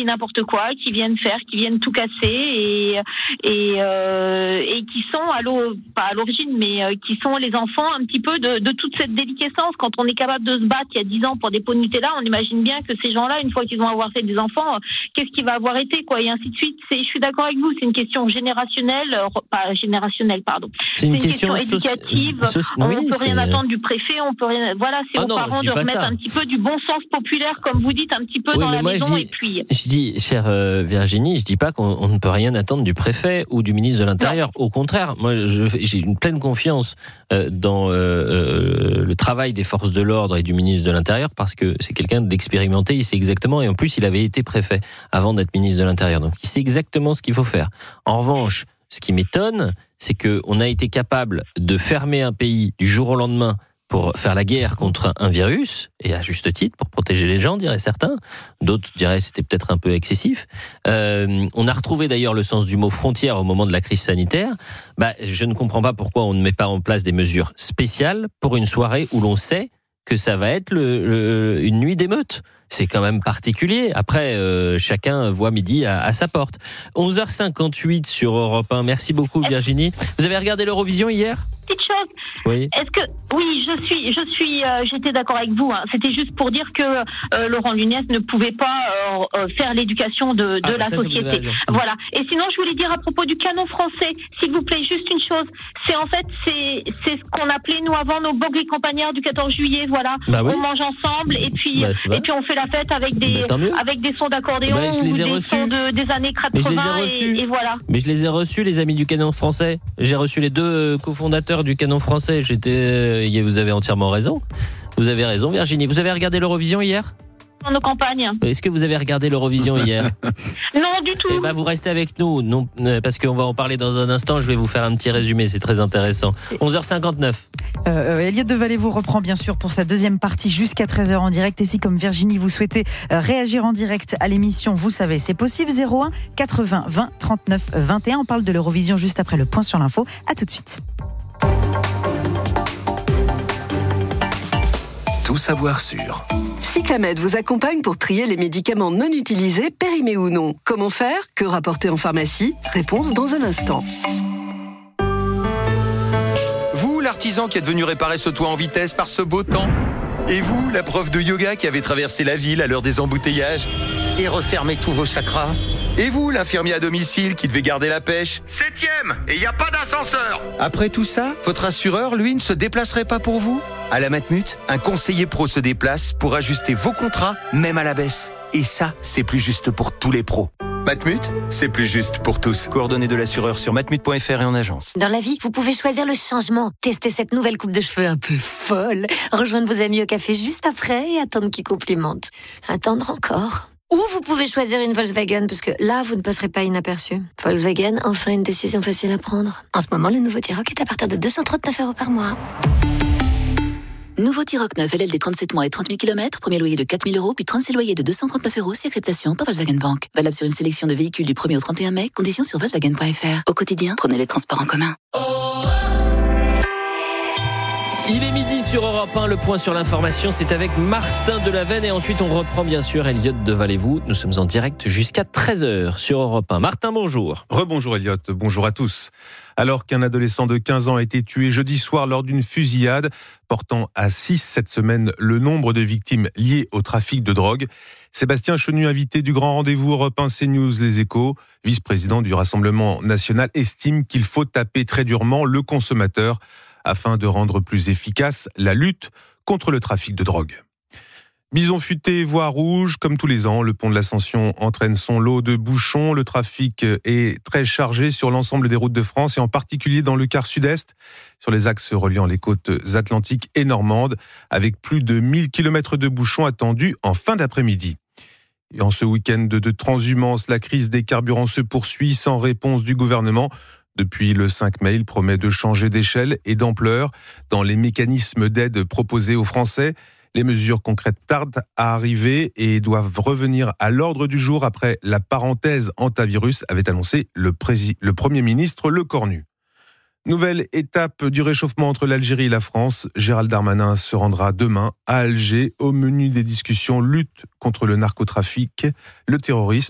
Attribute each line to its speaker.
Speaker 1: puis n'importe quoi, qui viennent tout casser et qui sont pas à l'origine, mais qui sont les enfants un petit peu de toute cette déliquescence. Quand on est capable de se battre il y a 10 ans pour des pots de Nutella, on imagine bien que ces gens-là, une fois qu'ils vont avoir fait des enfants, qu'est-ce qui va avoir été, quoi, et ainsi de suite. Je suis d'accord avec vous, c'est une question c'est une question éducative. On ne peut rien attendre du préfet, on peut rien. Voilà, c'est aux parents de remettre un petit peu du bon sens populaire, comme vous dites, un petit peu dans la maison.
Speaker 2: Je dis, chère Virginie, je dis pas qu'on ne peut rien attendre du préfet ou du ministre de l'Intérieur. Non. Au contraire, moi, j'ai une pleine confiance dans le travail des forces de l'ordre et du ministre de l'Intérieur, parce que c'est quelqu'un d'expérimenté, il sait exactement, et en plus, il avait été préfet avant d'être ministre de l'Intérieur, donc il sait exactement ce qu'il faut faire. En revanche, ce qui m'étonne, c'est qu'on a été capable de fermer un pays du jour au lendemain pour faire la guerre contre un virus, et à juste titre, pour protéger les gens, diraient certains. D'autres diraient que c'était peut-être un peu excessif. On a retrouvé d'ailleurs le sens du mot frontière au moment de la crise sanitaire. Je ne comprends pas pourquoi on ne met pas en place des mesures spéciales pour une soirée où l'on sait que ça va être une nuit d'émeute. C'est quand même particulier. Après, chacun voit midi à sa porte. 11h58 sur Europe 1. Merci beaucoup, Virginie. Vous avez regardé l'Eurovision hier ?
Speaker 1: Petite chose.
Speaker 2: Oui.
Speaker 1: J'étais d'accord avec vous. Hein. C'était juste pour dire que Laurent Nunez ne pouvait pas faire l'éducation de la société. Voilà. Et sinon, je voulais dire à propos du canon français, s'il vous plaît, juste une chose. C'est ce qu'on appelait nous avant nos boglis campagnards du 14 juillet. Voilà.
Speaker 2: Oui.
Speaker 1: On mange ensemble et puis on fait la fête avec des sons d'accordéon ou des sons des années 80 et voilà.
Speaker 2: Mais je les ai reçus, les amis du canon français. J'ai reçu les deux cofondateurs du canon français. Vous avez entièrement raison. Vous avez raison, Virginie. Vous avez regardé l'Eurovision hier ?
Speaker 1: Dans nos campagnes.
Speaker 2: Est-ce que vous avez regardé l'Eurovision hier ?
Speaker 1: Non, du tout.
Speaker 2: Vous restez avec nous, non, parce qu'on va en parler dans un instant. Je vais vous faire un petit résumé, c'est très intéressant. 11h59.
Speaker 3: Elliot Devalet vous reprend bien sûr pour sa deuxième partie jusqu'à 13h en direct. Et si, comme Virginie, vous souhaitez réagir en direct à l'émission, vous savez, c'est possible. 01 80 20 39 21. On parle de l'Eurovision juste après le point sur l'info. À tout de suite.
Speaker 4: Tout savoir sur
Speaker 5: Cyclamed vous accompagne pour trier les médicaments non utilisés, périmés ou non. Comment faire ? Que rapporter en pharmacie ? Réponse dans un instant.
Speaker 6: Vous, l'artisan qui êtes venu réparer ce toit en vitesse par ce beau temps ? Et vous, la prof de yoga qui avait traversé la ville à l'heure des embouteillages et refermé tous vos chakras ? Et vous, l'infirmier à domicile qui devait garder la pêche ? 7e, et il n'y a pas d'ascenseur. Après tout ça, votre assureur, lui, ne se déplacerait pas pour vous ? À la Matmut, un conseiller pro se déplace pour ajuster vos contrats, même à la baisse. Et ça, c'est plus juste pour tous les pros. Matmut, c'est plus juste pour tous. Coordonnées de l'assureur sur matmut.fr et en agence.
Speaker 7: Dans la vie, vous pouvez choisir le changement. Tester cette nouvelle coupe de cheveux un peu folle. Rejoindre vos amis au café juste après et attendre qu'ils complimentent. Attendre encore. Ou vous pouvez choisir une Volkswagen, parce que là, vous ne passerez pas inaperçu. Volkswagen, enfin une décision facile à prendre. En ce moment, le nouveau T-Roc est à partir de 239 € par mois.
Speaker 8: Nouveau T-Roc 9, LLD 37 mois et 30 000 km, premier loyer de 4 000 €, puis 36 loyers de 239 € si acceptation par Volkswagen Bank. Valable sur une sélection de véhicules du 1er au 31 mai, conditions sur Volkswagen.fr. Au quotidien, prenez les transports en commun.
Speaker 2: Il est midi sur Europe 1, le point sur l'information, c'est avec Martin Delavenne et ensuite on reprend bien sûr Elliot Devalet-vous. Nous sommes en direct jusqu'à 13h sur Europe 1. Martin, bonjour.
Speaker 9: Rebonjour Elliot, bonjour à tous. Alors qu'un adolescent de 15 ans a été tué jeudi soir lors d'une fusillade, portant à 6 cette semaine le nombre de victimes liées au trafic de drogue, Sébastien Chenu, invité du grand rendez-vous Europe 1 CNews Les Échos, vice-président du Rassemblement national, estime qu'il faut taper très durement le consommateur afin de rendre plus efficace la lutte contre le trafic de drogue. Bison futé, voie rouge, comme tous les ans, le pont de l'Ascension entraîne son lot de bouchons. Le trafic est très chargé sur l'ensemble des routes de France et en particulier dans le quart sud-est, sur les axes reliant les côtes atlantiques et normandes, avec plus de 1000 km de bouchons attendus en fin d'après-midi. Et en ce week-end de transhumance, la crise des carburants se poursuit sans réponse du gouvernement. Depuis le 5 mai, il promet de changer d'échelle et d'ampleur dans les mécanismes d'aide proposés aux Français. Les mesures concrètes tardent à arriver et doivent revenir à l'ordre du jour après la parenthèse antivirus, avait annoncé le Premier ministre Lecornu. Nouvelle étape du réchauffement entre l'Algérie et la France. Gérald Darmanin se rendra demain à Alger. Au menu des discussions, lutte contre le narcotrafic, le terrorisme